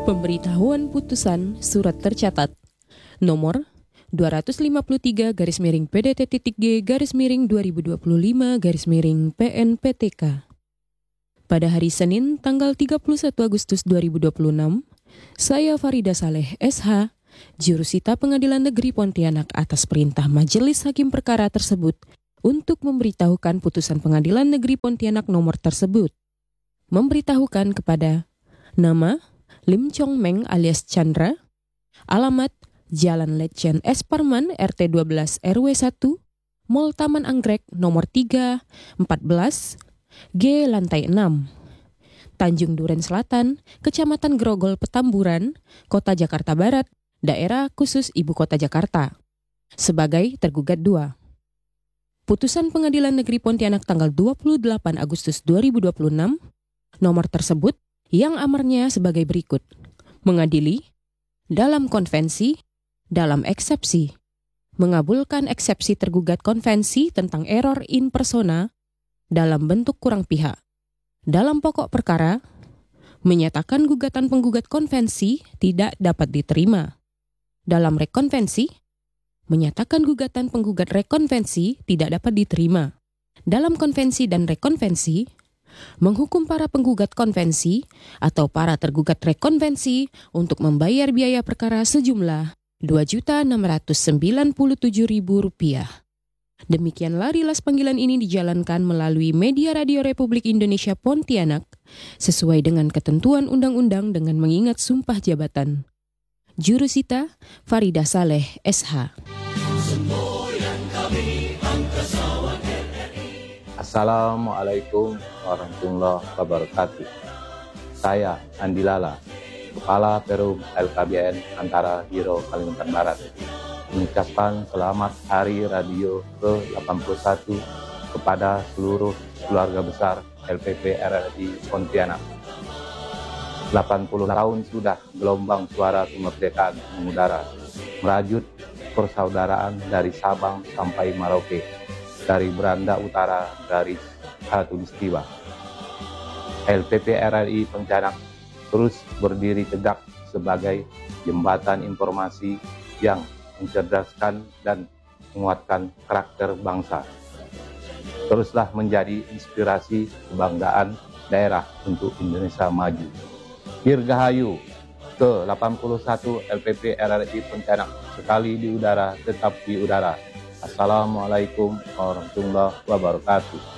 Pemberitahuan putusan surat tercatat nomor 253-PDT-G-2025-PNPTK pada hari Senin tanggal 31 Agustus 2026, saya Farida Saleh SH, Jurusita Pengadilan Negeri Pontianak atas perintah Majelis Hakim Perkara tersebut untuk memberitahukan putusan Pengadilan Negeri Pontianak nomor tersebut. Memberitahukan kepada nama Lim Chong Meng alias Chandra, alamat Jalan Letjen S. Parman RT 12 RW 1, Mall Taman Anggrek nomor 3, 14, G lantai 6, Tanjung Duren Selatan, Kecamatan Grogol Petamburan, Kota Jakarta Barat, Daerah Khusus Ibu Kota Jakarta, sebagai tergugat 2. Putusan Pengadilan Negeri Pontianak tanggal 28 Agustus 2026, nomor tersebut yang amarnya sebagai berikut. Mengadili, dalam konvensi, dalam eksepsi, mengabulkan eksepsi tergugat konvensi tentang error in persona dalam bentuk kurang pihak. Dalam pokok perkara, menyatakan gugatan penggugat konvensi tidak dapat diterima. Dalam rekonvensi, menyatakan gugatan penggugat rekonvensi tidak dapat diterima. Dalam konvensi dan rekonvensi, menghukum para penggugat konvensi atau para tergugat rekonvensi untuk membayar biaya perkara sejumlah Rp2.697.000. Demikianlah rilas panggilan ini dijalankan melalui media Radio Republik Indonesia Pontianak sesuai dengan ketentuan undang-undang dengan mengingat sumpah jabatan. Jurusita Farida Saleh SH. Assalamualaikum warahmatullahi wabarakatuh. Saya Andi Lala, Kepala Perum LKBN Antara Biro Kalimantan Barat, mengucapkan selamat Hari Radio ke-81 kepada seluruh keluarga besar LPP RRI Pontianak. 80 tahun sudah gelombang suara kemerdekaan mengudara, merajut persaudaraan dari Sabang sampai Merauke, dari Belanda Utara, dari Khatulistiwa. LPP RRI Pontianak terus berdiri tegak sebagai jembatan informasi yang mencerdaskan dan menguatkan karakter bangsa. Teruslah menjadi inspirasi kebanggaan daerah untuk Indonesia maju. Dirgahayu ke-81 LPP RRI Pontianak, sekali di udara tetap di udara. Assalamualaikum warahmatullahi wabarakatuh.